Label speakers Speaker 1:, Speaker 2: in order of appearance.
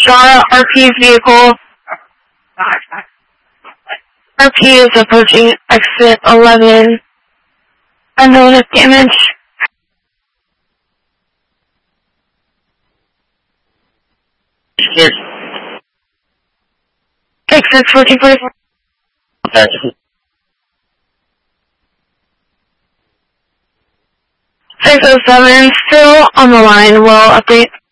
Speaker 1: Estrada, RP's vehicle. RP is approaching exit 11. Unknown is damaged.
Speaker 2: Yes.
Speaker 1: Exit 1444. 607, still on the line. We'll update.